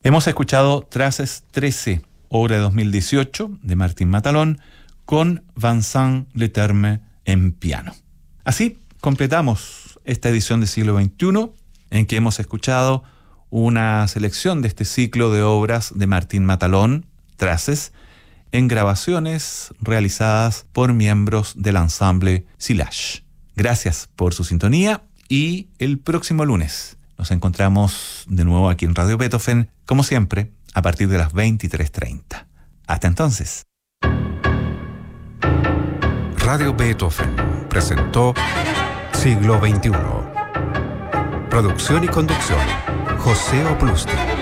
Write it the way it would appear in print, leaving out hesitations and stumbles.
Hemos escuchado Traces 13, obra de 2018 de Martín Matalón, con Vincent Leterme en piano. Así completamos esta edición de Siglo XXI, en que hemos escuchado una selección de este ciclo de obras de Martín Matalón, Traces, en grabaciones realizadas por miembros del ensamble Sillage. Gracias por su sintonía y el próximo lunes nos encontramos de nuevo aquí en Radio Beethoven, como siempre, a partir de las 23:30. Hasta entonces. Radio Beethoven presentó Siglo XXI. Producción y conducción, José Oplusti.